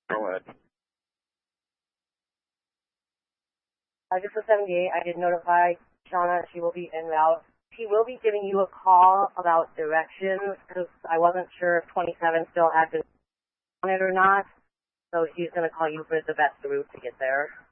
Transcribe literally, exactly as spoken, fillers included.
Go ahead. Uh, this is seventy-eight. I did notify Shauna she will be en route. She will be giving you a call about directions because I wasn't sure if twenty-seven still had been on it or not. So she's going to call you for the best route to get there.